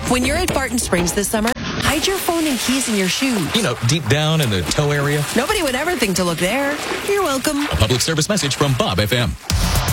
When you're at Barton Springs this summer, hide your phone and keys in your shoes. You know, deep down in the toe area. Nobody would ever think to look there. You're welcome. A public service message from Bob FM.